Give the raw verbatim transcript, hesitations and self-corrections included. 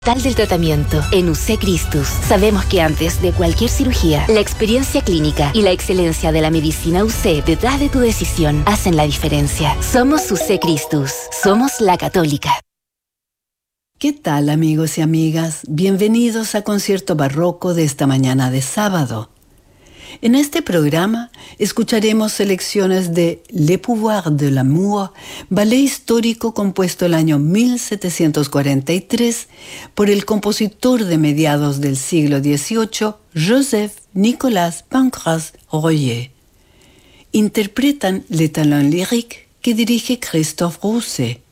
Tal del tratamiento. En U C Christus sabemos que antes de cualquier cirugía, la experiencia clínica y la excelencia de la medicina U C detrás de tu decisión hacen la diferencia. Somos U C Christus. Somos la católica. ¿Qué tal, amigos y amigas? Bienvenidos a Concierto Barroco de esta mañana de sábado. En este programa escucharemos selecciones de Le Pouvoir de l'Amour, ballet histórico compuesto el año mil setecientos cuarenta y tres por el compositor de mediados del siglo dieciocho, Joseph Nicolas Pancras Royer. Interpretan Les Talents Lyriques que dirige Christophe Rousset.